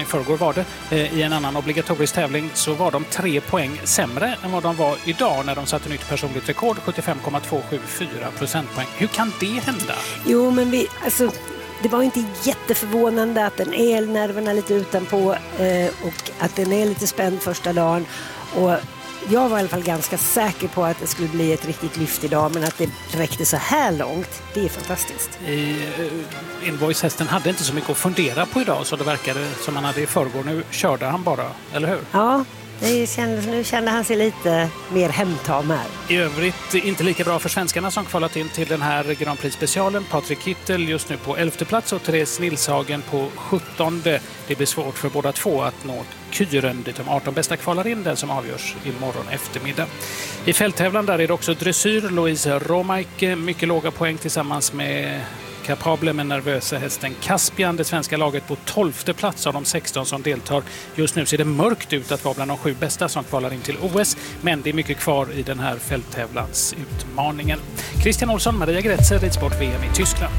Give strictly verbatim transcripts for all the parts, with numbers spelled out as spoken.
förrgår var det. I en annan obligatorisk tävling så var de tre poäng sämre än vad de var idag när de satte nytt personligt rekord, sjuttiofem komma tvåhundrasjuttiofyra procentpoäng. Hur kan det hända? Jo, men vi, alltså, det var inte jätteförvånande att den är nerverna lite utanpå eh, och att den är lite spänd första dagen. Och jag var i alla fall ganska säker på att det skulle bli ett riktigt lyft idag, men att det räckte så här långt, det är fantastiskt. I, uh, Invoice-hästen hade inte så mycket att fundera på idag, så det verkade som han hade i förrgår. Nu körde han bara, eller hur? Ja, det kändes, nu kände han sig lite mer hemtam här. I övrigt inte lika bra för svenskarna som kvalat in till den här Grand Prix-specialen. Patrik Kittel just nu på elfte plats och Therese Nilshagen på sjuttonde. Det blir svårt för båda två att nå Kyren dit de arton bästa kvalar in, den som avgörs imorgon eftermiddag. I fälttävlan där är det också dressyr. Louise Romaike, mycket låga poäng tillsammans med kapabla men nervösa hästen Caspian. Det svenska laget på tolfte plats av de sexton som deltar. Just nu ser det mörkt ut att vara bland de sju bästa som kvalar in till O S, men det är mycket kvar i den här fälttävlansutmaningen. Christian Olsson, Maria Gretzer, Ridsport-V M i Tyskland.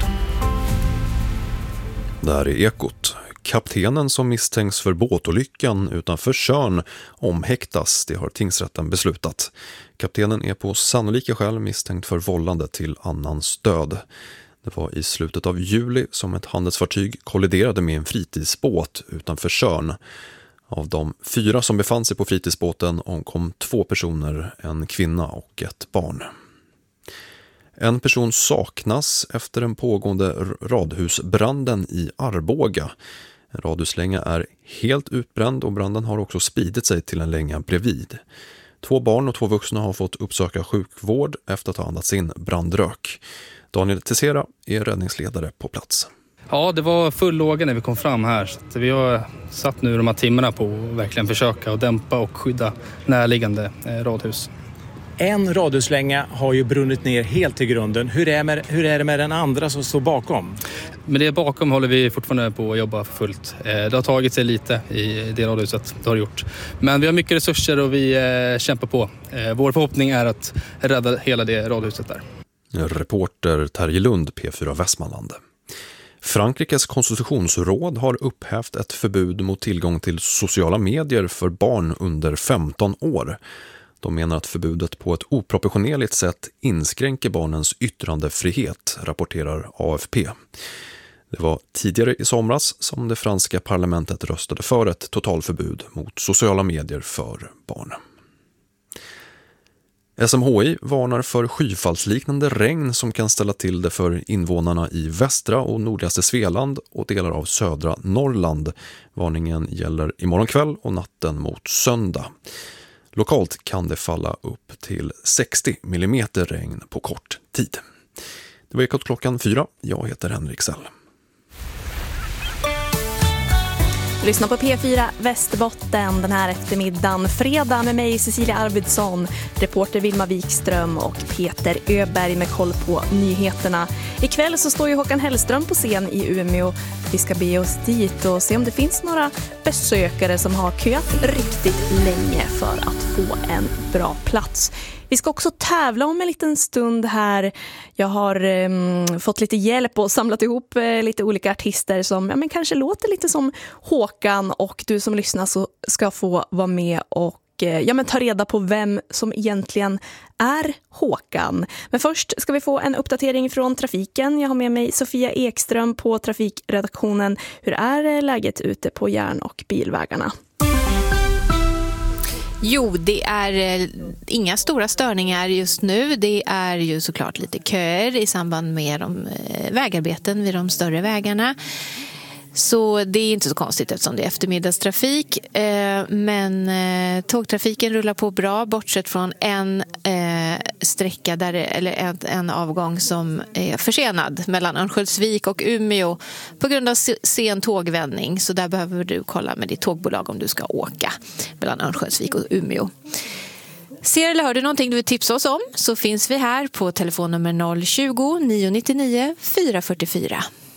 Där är Ekot. Kaptenen som misstänks för båtolyckan utanför Tjörn omhäktas, det har tingsrätten beslutat. Kaptenen är på sannolika skäl misstänkt för vållande till annans död. Det var i slutet av juli som ett handelsfartyg kolliderade med en fritidsbåt utanför Tjörn. Av de fyra som befann sig på fritidsbåten omkom två personer, en kvinna och ett barn. En person saknas efter den pågående radhusbranden i Arboga. En radhuslänga är helt utbränd och branden har också spridit sig till en länga bredvid. Två barn och två vuxna har fått uppsöka sjukvård efter att ha andats in brandrök. Daniel Tessera är räddningsledare på plats. Ja, det var full låga när vi kom fram här. Så vi har satt nu de här timmarna på att verkligen försöka att dämpa och skydda närliggande radhus. En radhuslänga har ju brunnit ner helt till grunden. Hur är, med, hur är det med den andra som står bakom? Men det bakom håller vi fortfarande på att jobba för fullt. Det har tagit sig lite i det radhuset, det har det gjort. Men vi har mycket resurser och vi kämpar på. Vår förhoppning är att rädda hela det radhuset där. Reporter Terje Lund, P fyra Västmanland. Frankrikes konstitutionsråd har upphävt ett förbud mot tillgång till sociala medier för barn under femton år. De menar att förbudet på ett oproportionerligt sätt inskränker barnens yttrandefrihet, rapporterar A F P. Det var tidigare i somras som det franska parlamentet röstade för ett totalförbud mot sociala medier för barn. S M H I varnar för skyfallsliknande regn som kan ställa till det för invånarna i västra och nordligaste Svealand och delar av södra Norrland. Varningen gäller imorgon kväll och natten mot söndag. Lokalt kan det falla upp till sextio millimeter regn på kort tid. Det var Ekot klockan fyra. Jag heter Henrik Sell. Lyssna på P fyra Västerbotten den här eftermiddagen. Fredag med mig Cecilia Arvidsson, reporter Vilma Wikström och Peter Öberg med koll på nyheterna. Ikväll så står ju Håkan Hellström på scen i Umeå. Vi ska be oss dit och se om det finns några besökare som har köat riktigt länge för att få en bra plats. Vi ska också tävla om en liten stund här. Jag har um, fått lite hjälp och samlat ihop uh, lite olika artister som ja, men kanske låter lite som Håkan, och du som lyssnar så ska få vara med och uh, ja, men ta reda på vem som egentligen är Håkan. Men först ska vi få en uppdatering från trafiken. Jag har med mig Sofia Ekström på trafikredaktionen. Hur är läget ute på järn- och bilvägarna? Jo, det är inga stora störningar just nu. Det är ju såklart lite köer i samband med de vägarbeten vid de större vägarna. Så det är inte så konstigt eftersom det är eftermiddagstrafik. Men tågtrafiken rullar på bra bortsett från en sträcka där, eller en avgång som är försenad mellan Örnsköldsvik och Umeå på grund av sen tågvändning. Så där behöver du kolla med ditt tågbolag om du ska åka mellan Örnsköldsvik och Umeå. Ser eller hör du någonting du vill tipsa oss om så finns vi här på telefonnummer noll tjugo, nio nio nio, fyra fyra fyra.